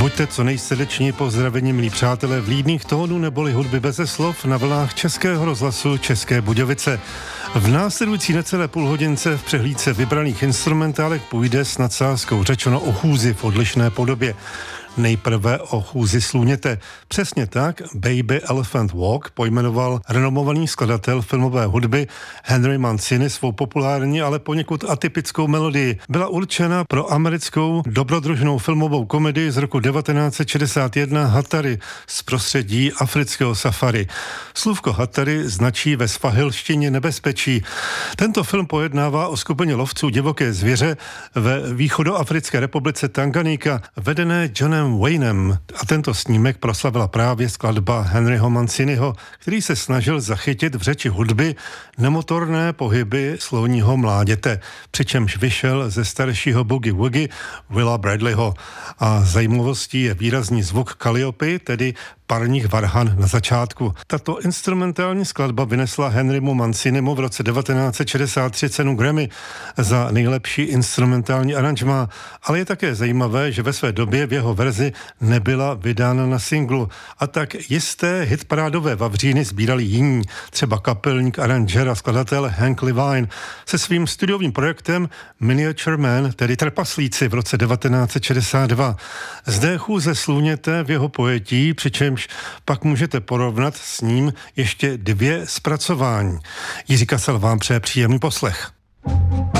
Buďte co nejsrdečněji pozdraveni, milí přátelé, vlídných tónů neboli hudby beze slov na vlnách Českého rozhlasu České Budějovice. V následující necelé půlhodince v přehlídce vybraných instrumentálek půjde s nadsázkou řečeno o chůzi v odlišné podobě. Nejprve o chůzi sluněte. Přesně tak Baby Elephant Walk pojmenoval renomovaný skladatel filmové hudby Henry Mancini svou populární, ale poněkud atypickou melodii. Byla určena pro americkou dobrodružnou filmovou komedii z roku 1961 Hattari z prostředí afrického safari. Slůvko Hattari značí ve svahilštině nebezpečí. Tento film pojednává o skupině lovců divoké zvěře ve východoafrické republice Tanganyika, vedené Johnem Waynem, a tento snímek proslavila právě skladba Henryho Manciniho, který se snažil zachytit v řeči hudby nemotorné pohyby slovního mláděte, přičemž vyšel ze staršího boogie woogie Willa Bradleyho. A zajímavostí je výrazný zvuk Calliope, tedy parních varhan na začátku. Tato instrumentální skladba vynesla Henrymu Mancinimu v roce 1963 cenu Grammy za nejlepší instrumentální aranžmá, ale je také zajímavé, že ve své době v jeho verzi nebyla vydána na singlu a tak jisté hitparádové vavříny sbírali jiní, třeba kapelník, aranžér a skladatel Hank Levine se svým studiovým projektem Miniature Man, tedy Trpaslíci v roce 1962. Zde chůze sluněte v jeho pojetí, přičemž pak můžete porovnat s ním ještě 2 zpracování. Jiří Kasal vám přeje příjemný poslech.